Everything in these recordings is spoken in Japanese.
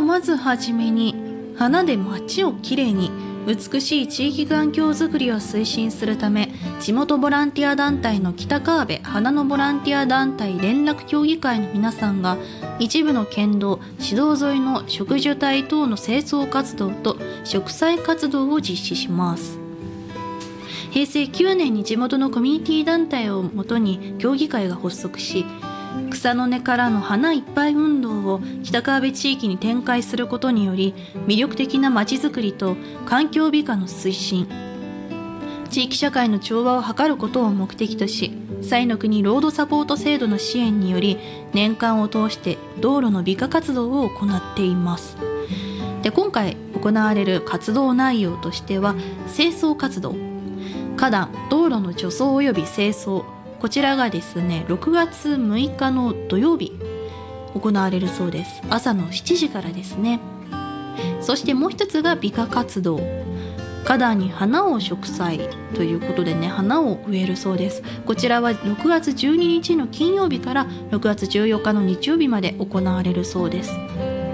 はまずはじめに、花で街をきれいに、美しい地域環境づくりを推進するため、地元ボランティア団体の北川辺花のボランティア団体連絡協議会の皆さんが、一部の県道、市道沿いの植樹帯等の清掃活動と植栽活動を実施します。平成9年に地元のコミュニティ団体をもとに協議会が発足し、草の根からの花いっぱい運動を北川辺地域に展開することにより、魅力的なまちづくりと環境美化の推進、地域社会の調和を図ることを目的とし、彩の国ロードサポート制度の支援により、年間を通して道路の美化活動を行っています。で、今回行われる活動内容としては、清掃活動、花壇、道路の除草及び清掃、こちらがですね、6月6日の土曜日行われるそうです。朝の7時からですね。そしてもう一つが美化活動、花壇に花を植栽ということでね、花を植えるそうです。こちらは6月12日の金曜日から6月14日の日曜日まで行われるそうです。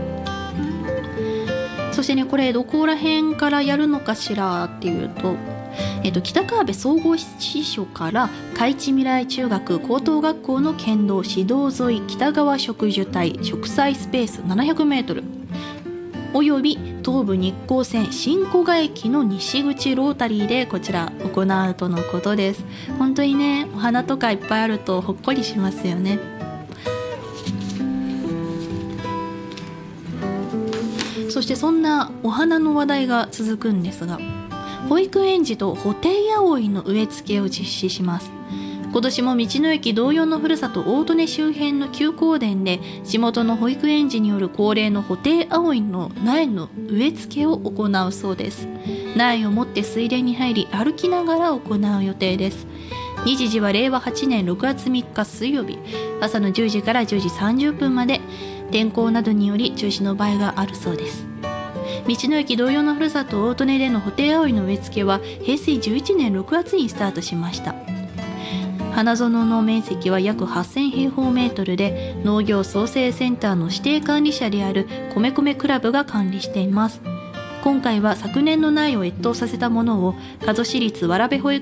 そしてね、これどこら辺からやるのかしらっていうと、北川辺総合支所から海地未来中学高等学校の県道市道沿い北側植樹帯植栽スペース700メートルおよび東武日光線新古賀駅の西口ロータリーでこちら行うとのことです。本当にね、お花とかいっぱいあるとほっこりしますよね。そしてそんなお花の話題が続くんですが、保育園児とホテイアオイの植え付けを実施します。今年も道の駅同様のふるさと大利根周辺の休耕田で地元の保育園児による恒例のホテイアオイの苗の植え付けを行うそうです。苗を持って水田に入り歩きながら行う予定です。日時は令和8年6月3日水曜日、朝の10時から10時30分まで、天候などにより中止の場合があるそうです。道の駅同様のふるさと大利根でのホテイアオイの植え付けは平成11年6月にスタートしました。花園の面積は約8000平方メートルで、農業創生センターの指定管理者である米米クラブが管理しています。今回は昨年の苗を越冬させたものを加須市立蕨保育